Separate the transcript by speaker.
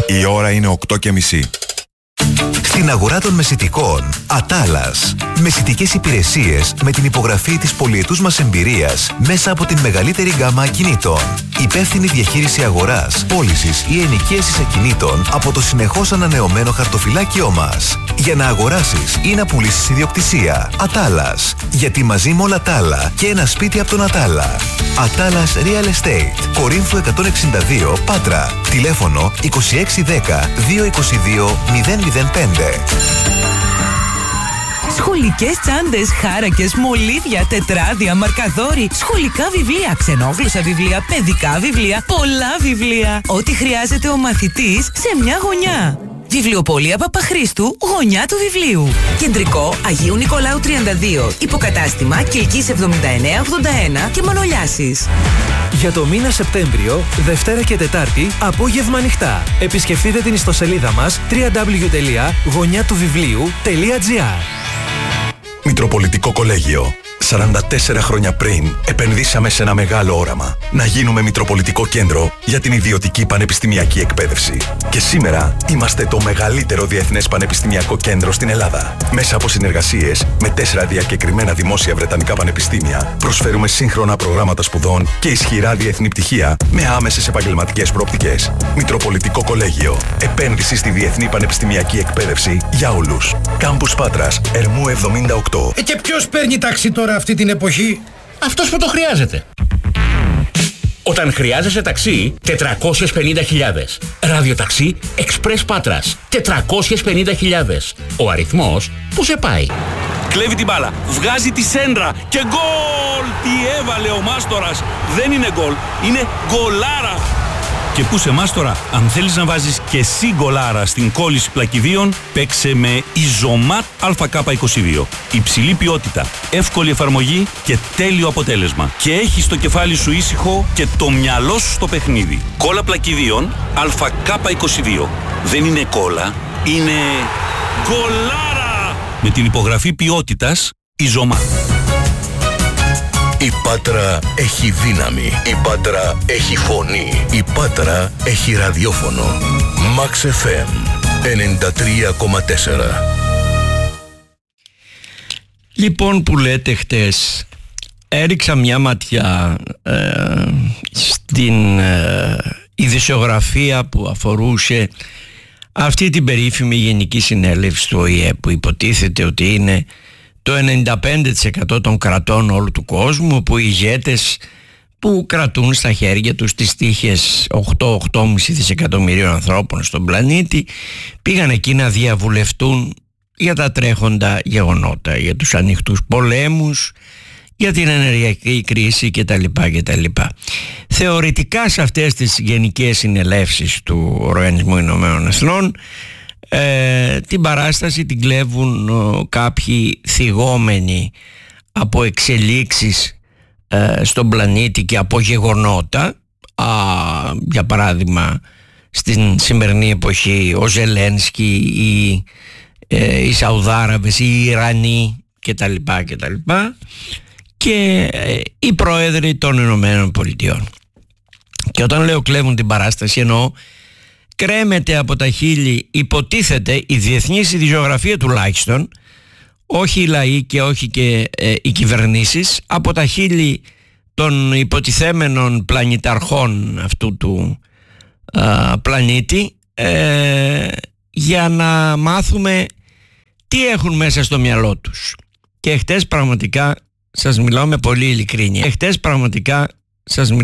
Speaker 1: Η ώρα είναι 8:30.
Speaker 2: Στην αγορά των μεσιτικών, Ατάλας. Μεσιτικές υπηρεσίες με την υπογραφή της πολυετούς μας εμπειρίας μέσα από την μεγαλύτερη γκάμα ακινήτων. Υπεύθυνη διαχείριση αγοράς, πώλησης ή ενοικίασης ακινήτων από το συνεχώς ανανεωμένο χαρτοφυλάκιό μας. Για να αγοράσεις ή να πουλήσεις ιδιοκτησία. Ατάλας. Γιατί μαζί με όλα τα άλλα και ένα σπίτι από τον Ατάλα. Ατάλας Real Estate. Κορίνθου 162 Πάτρα. Τηλέφωνο 2610 222 005.
Speaker 3: Σχολικές τσάντες, χάρακες, μολύβια, τετράδια, μαρκαδόροι, σχολικά βιβλία, ξενόγλωσσα βιβλία, παιδικά βιβλία, πολλά βιβλία. Ό,τι χρειάζεται ο μαθητής σε μια γωνιά. Βιβλιοπωλεία Παπαχρήστου, γωνιά του βιβλίου. Κεντρικό Αγίου Νικολάου 32. Υποκατάστημα Κιλκής 7981 και Μανολιάσης.
Speaker 4: Για το μήνα Σεπτέμβριο, Δευτέρα και Τετάρτη, απόγευμα ανοιχτά. Επισκεφτείτε την ιστοσελίδα μας www.γωνιάτουβιβλίου.gr.
Speaker 2: Μητροπολιτικό Κολέγιο. 44 χρόνια πριν επενδύσαμε σε ένα μεγάλο όραμα. Να γίνουμε Μητροπολιτικό Κέντρο για την ιδιωτική πανεπιστημιακή εκπαίδευση. Και σήμερα είμαστε το μεγαλύτερο διεθνές πανεπιστημιακό κέντρο στην Ελλάδα. Μέσα από συνεργασίες με 4 διακεκριμένα δημόσια βρετανικά πανεπιστήμια, προσφέρουμε σύγχρονα προγράμματα σπουδών και ισχυρά διεθνή πτυχία με άμεσες επαγγελματικές προοπτικές. Μητροπολιτικό Κολέγιο. Επένδυση στη διεθνή πανεπιστημιακή εκπαίδευση για όλους. Κάμπους Πάτρας, Ερμού 78.
Speaker 5: Και ποιος παίρνει ταξί τώρα αυτή την εποχή? Αυτός που το χρειάζεται.
Speaker 6: Όταν χρειάζεσαι ταξί, 450.000. Ραδιοταξί Express Πάτρας, 450.000. Ο αριθμός που σε πάει.
Speaker 7: Κλέβει την μπάλα, βγάζει τη σέντρα και γκολ! Τι έβαλε ο Μάστορας! Δεν είναι γκολ, είναι γκολάρα! Και πού σε Μάστορα, αν θέλεις να βάζεις και εσύ γκολάρα στην κόλληση πλακιδίων, παίξε με Ιζωμάτ ΑΚ22. Υψηλή ποιότητα, εύκολη εφαρμογή και τέλειο αποτέλεσμα. Και έχεις το κεφάλι σου ήσυχο και το μυαλό σου στο παιχνίδι. Κόλλα πλακιδίων ΑΚ22. Δεν είναι κόλλα, είναι γκολάρα! Με την υπογραφή ποιότητας Ιζωμάτ.
Speaker 2: Η Πάτρα έχει δύναμη. Η Πάτρα έχει φωνή. Η Πάτρα έχει ραδιόφωνο. Max FM 93,4.
Speaker 8: Λοιπόν, που λέτε χτες, έριξα μια ματιά στην ειδησιογραφία που αφορούσε αυτή την περίφημη Γενική Συνέλευση του ΟΗΕ, που υποτίθεται ότι είναι το 95% των κρατών όλου του κόσμου, που οι ηγέτες που κρατούν στα χέρια τους τις τύχες 8-8,5 δισεκατομμυρίων ανθρώπων στον πλανήτη πήγαν εκεί να διαβουλευτούν για τα τρέχοντα γεγονότα, για τους ανοιχτούς πολέμους, για την ενεργειακή κρίση κτλ. Θεωρητικά σε αυτές τις γενικές συνελεύσεις του Οργανισμού Ηνωμένων Εθνών την παράσταση την κλέβουν κάποιοι θυγόμενοι από εξελίξεις στον πλανήτη και από γεγονότα, για παράδειγμα στην σημερινή εποχή ο Ζελένσκι, οι Σαουδάραβες, οι Ιρανοί κτλ. Και οι πρόεδροι των Ηνωμένων Πολιτειών. Και όταν λέω κλέβουν την παράσταση, εννοώ κρέμεται από τα χείλη, υποτίθεται, η διεθνής ειδησιογραφία τουλάχιστον, όχι οι λαοί και όχι και οι κυβερνήσεις, από τα χείλη των υποτιθέμενων πλανηταρχών αυτού του πλανήτη, για να μάθουμε τι έχουν μέσα στο μυαλό τους. Και χτες πραγματικά σας μιλάω με πολύ ειλικρίνεια.